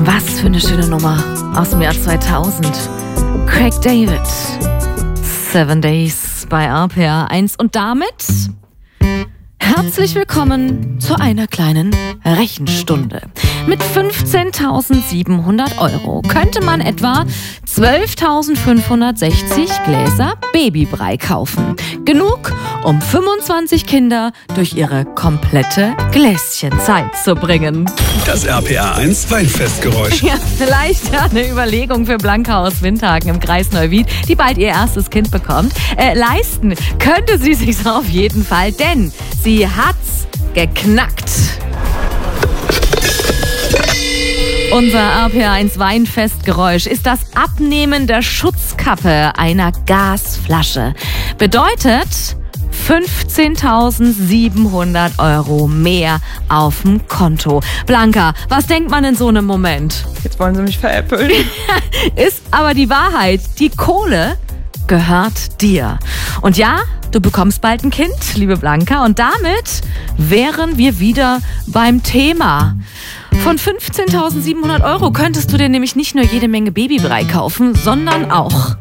Was für eine schöne Nummer aus dem Jahr 2000. Craig David, 7 Days bei RPA 1 und damit herzlich willkommen zu einer kleinen Rechenstunde. Mit 15.700 € könnte man etwa 12.560 Gläser Babybrei kaufen. Genug, um 25 Kinder durch ihre komplette Gläschenzeit zu bringen. Das RPA 1 Weinfestgeräusch. Ja, vielleicht eine Überlegung für Blanca aus Windhagen im Kreis Neuwied, die bald ihr erstes Kind bekommt. Leisten könnte sie sich's auf jeden Fall, denn sie hat's geknackt. Unser RPA1 Weinfestgeräusch ist das Abnehmen der Schutzkappe einer Gasflasche. Bedeutet 15.700 € mehr auf dem Konto. Blanca, was denkt man in so einem Moment? Jetzt wollen sie mich veräppeln. Ist aber die Wahrheit. Die Kohle gehört dir. Und ja, du bekommst bald ein Kind, liebe Blanca. Und damit wären wir wieder beim Thema. Von 15.700 € könntest du dir nämlich nicht nur jede Menge Babybrei kaufen, sondern auch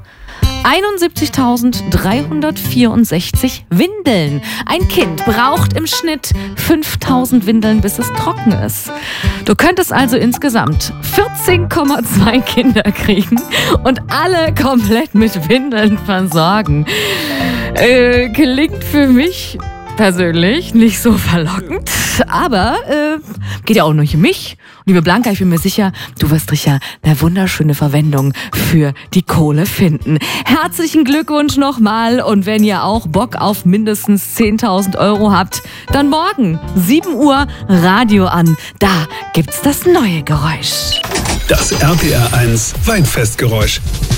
71.364 Windeln. Ein Kind braucht im Schnitt 5.000 Windeln, bis es trocken ist. Du könntest also insgesamt 14,2 Kinder kriegen und alle komplett mit Windeln versorgen. Klingt für mich persönlich nicht so verlockend, aber geht ja auch nicht um mich. Und liebe Blanca, ich bin mir sicher, du wirst sicher eine wunderschöne Verwendung für die Kohle finden. Herzlichen Glückwunsch nochmal und wenn ihr auch Bock auf mindestens 10.000 € habt, dann morgen 7 Uhr Radio an. Da gibt's das neue Geräusch. Das RPA 1 Weinfestgeräusch.